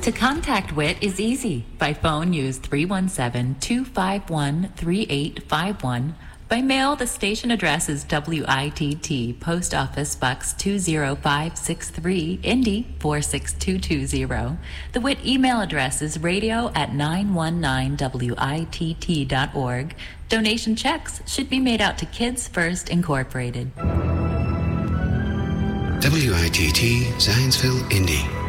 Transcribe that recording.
To contact WIT is easy. By phone, use 317-251-3851. By mail, the station address is WITT, Post Office Box 20563, Indy 46220. The WIT email address is radio@919witt.org. Donation checks should be made out to Kids First Incorporated. WITT, Zionsville, Indy.